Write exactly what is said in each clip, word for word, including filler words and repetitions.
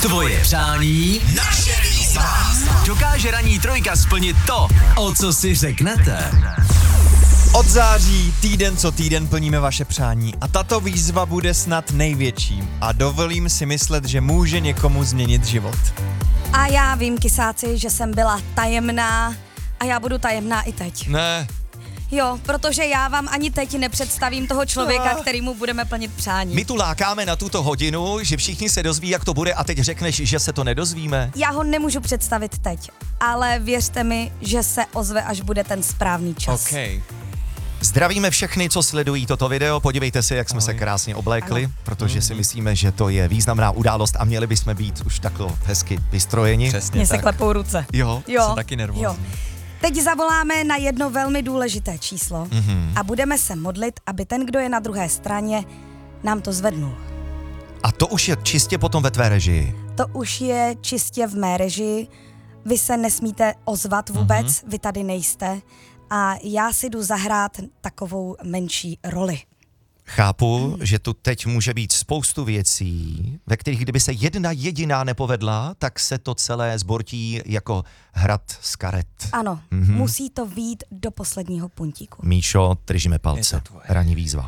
Tvoje přání, naše výzva. Dokáže ranní trojka splnit to, o co si řeknete? Od září týden co týden plníme vaše přání a tato výzva bude snad největší a dovolím si myslet, že může někomu změnit život. A já vím, kysáci, že jsem byla tajemná a já budu tajemná i teď. Ne. Jo, protože já vám ani teď nepředstavím toho člověka, kterýmu budeme plnit přání. My tu lákáme na tuto hodinu, že všichni se dozví, jak to bude a teď řekneš, že se to nedozvíme. Já ho nemůžu představit teď, ale věřte mi, že se ozve, až bude ten správný čas. OK. Zdravíme všechny, co sledují toto video. Podívejte se, jak jsme Ahoj. se krásně oblékli, Ano. protože si myslíme, že to je významná událost a měli bychom být už takhle hezky vystrojeni. Přesně Mně se tak. klepou ruce. Jo. Jo. Jsem taky nervózní. Jo. Teď zavoláme na jedno velmi důležité číslo Mhm. a budeme se modlit, aby ten, kdo je na druhé straně, nám to zvednul. A to už je čistě potom ve tvé režii. To už je čistě v mé režii. Vy se nesmíte ozvat vůbec, mm-hmm. vy tady nejste. A já si jdu zahrát takovou menší roli. Chápu, hmm. že tu teď může být spoustu věcí, ve kterých kdyby se jedna jediná nepovedla, tak se to celé zbortí jako hrad z karet. Ano, Mhm. musí to vít do posledního puntíku. Míšo, držíme Je palce. to tvoje. Ranní výzva.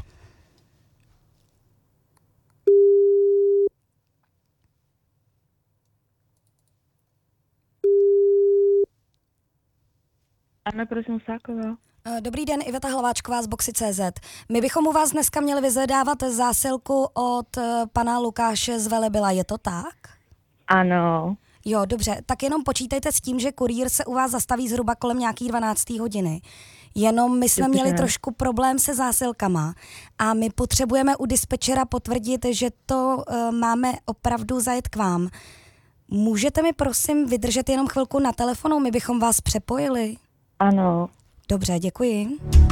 Anna, prosím, Husáková. Dobrý den, Iveta Hlaváčková z Boxy tečka cé zet. My bychom u vás dneska měli vyzvedávat zásilku od eh, pana Lukáše z Velebila, je to tak? Ano. Jo, dobře, tak jenom počítejte s tím, že kurýr se u vás zastaví zhruba kolem nějaký dvanácté hodiny. Jenom my jsme Dobře. měli trošku problém se zásilkama a my potřebujeme u dispečera potvrdit, že to uh, máme opravdu zajet k vám. Můžete mi prosím vydržet jenom chvilku na telefonu, my bychom vás přepojili? Ano. Dobře, děkuji.